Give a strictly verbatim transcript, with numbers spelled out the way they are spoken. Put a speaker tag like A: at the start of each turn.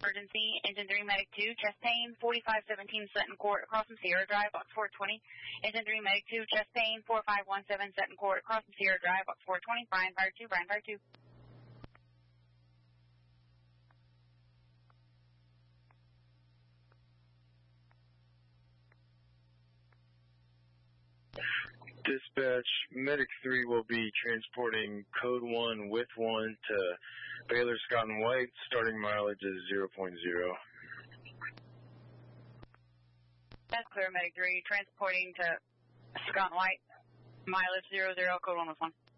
A: Emergency, Engine three, Medic two, chest pain, forty-five seventeen Sutton Court, across from Sierra Drive, box four twenty. Engine three, Medic two, chest pain, four five one seven Sutton Court, across from Sierra Drive, box four twenty. Brian Fire two, Brian Fire two.
B: Dispatch, Medic three will be transporting Code one with one to Baylor Scott and White. Starting mileage is zero point zero.
A: That's clear, Medic three, transporting to Scott and White. Mileage zero zero, Code one with one.